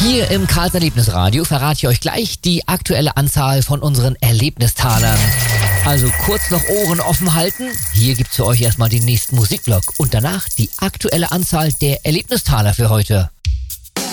Hier im Karls Erlebnisradio verrate ich euch gleich die aktuelle Anzahl von unseren Erlebnistalern. Also kurz noch Ohren offen halten. Hier gibt's für euch erstmal den nächsten Musikblock und danach die aktuelle Anzahl der Erlebnistaler für heute.